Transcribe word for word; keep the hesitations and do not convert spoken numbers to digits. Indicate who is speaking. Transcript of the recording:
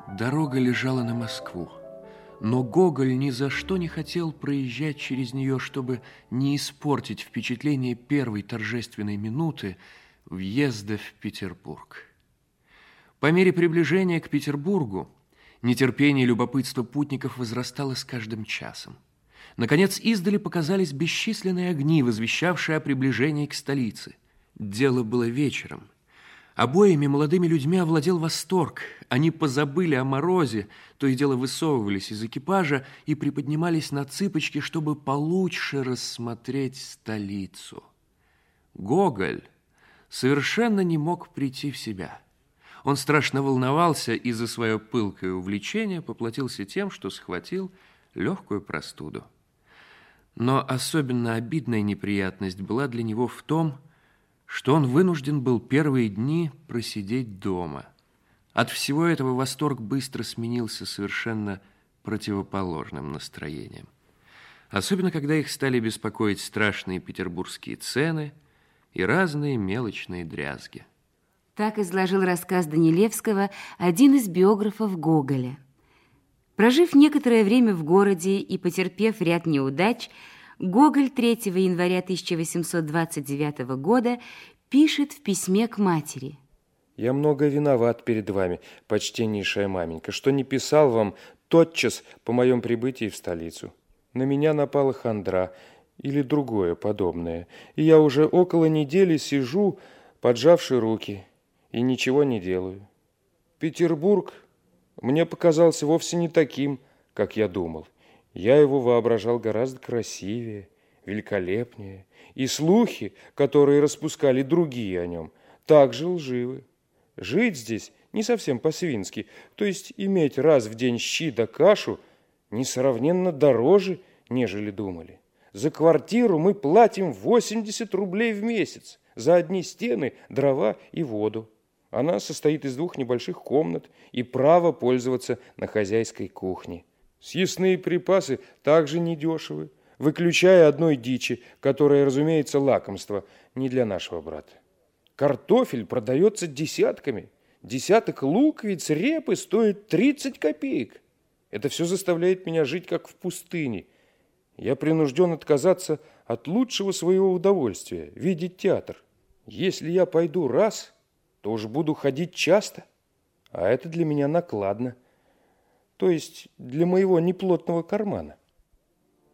Speaker 1: Дорога лежала на Москву, но Гоголь ни за что не хотел проезжать через нее, чтобы не испортить впечатление первой торжественной минуты въезда в Петербург. По мере приближения к Петербургу нетерпение и любопытство путников возрастало с каждым часом. Наконец, издали показались бесчисленные огни, возвещавшие о приближении к столице. Дело было вечером. Обоими молодыми людьми овладел восторг. Они позабыли о морозе, то и дело высовывались из экипажа и приподнимались на цыпочки, чтобы получше рассмотреть столицу. Гоголь совершенно не мог прийти в себя. Он страшно волновался и за свое пылкое увлечение поплатился тем, что схватил легкую простуду. Но особенно обидная неприятность была для него в том, что он вынужден был первые дни просидеть дома. От всего этого восторг быстро сменился совершенно противоположным настроением. Особенно, когда их стали беспокоить страшные петербургские цены и разные мелочные дрязги.
Speaker 2: Так изложил рассказ Данилевского один из биографов Гоголя. Прожив некоторое время в городе и потерпев ряд неудач, Гоголь третьего января тысяча восемьсот двадцать девятого года пишет в письме к матери.
Speaker 3: «Я много виноват перед вами, почтеннейшая маменька, что не писал вам тотчас по моем прибытии в столицу. На меня напала хандра или другое подобное, и я уже около недели сижу, поджавши руки, и ничего не делаю. Петербург мне показался вовсе не таким, как я думал. Я его воображал гораздо красивее, великолепнее, и слухи, которые распускали другие о нем, также лживы. Жить здесь не совсем по-свински, то есть иметь раз в день щи да кашу, несравненно дороже, нежели думали. За квартиру мы платим восемьдесят рублей в месяц, за одни стены, дрова и воду. Она состоит из двух небольших комнат и право пользоваться на хозяйской кухне. Съестные припасы также недешевы, выключая одной дичи, которая, разумеется, лакомство не для нашего брата. Картофель продается десятками. Десяток луковиц, репы стоит тридцать копеек. Это все заставляет меня жить, как в пустыне. Я принужден отказаться от лучшего своего удовольствия – видеть театр. Если я пойду раз, то уж буду ходить часто, а это для меня накладно. То есть для моего неплотного кармана.